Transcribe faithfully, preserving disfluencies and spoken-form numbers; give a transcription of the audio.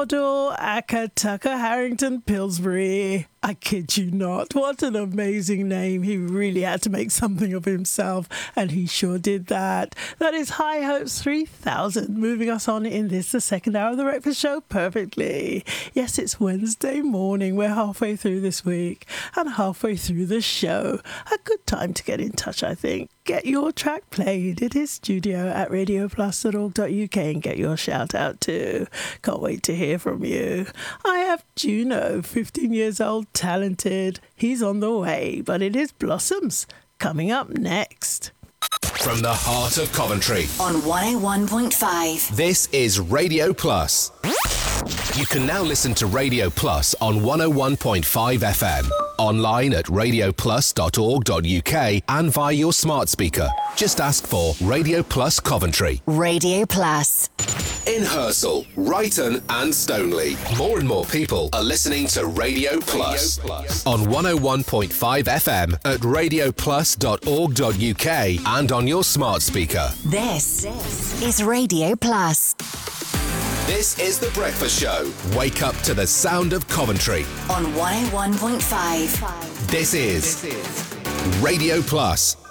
Commodore Akatucker Harrington Pillsbury. I kid you not. What an amazing name. He really had to make something of himself, and he sure did that. That is High Hopes three thousand, moving us on in this, the second hour of the Breakfast Show, perfectly. Yes, it's Wednesday morning. We're halfway through this week and halfway through the show. A good time to get in touch, I think. Get your track played. It is studio at radio plus dot org dot U K and get your shout out too. Can't wait to hear from you. I have Juno, fifteen years old, talented. He's on the way, but it is Blossoms coming up next. From the heart of Coventry on one oh one point five. This is Radio Plus. You can now listen to Radio Plus on one oh one point five F M, online at radio plus dot org dot U K and via your smart speaker. Just ask for Radio Plus Coventry. Radio Plus. In Hersal, Brighton and Stoneleigh, more and more people are listening to Radio Plus, Radio Plus. On one oh one point five F M at radio plus dot org dot U K and on your smart speaker. This, this is Radio Plus. This is The Breakfast Show. Wake up to the sound of Coventry. On one oh one point five. This is, this is Radio Plus.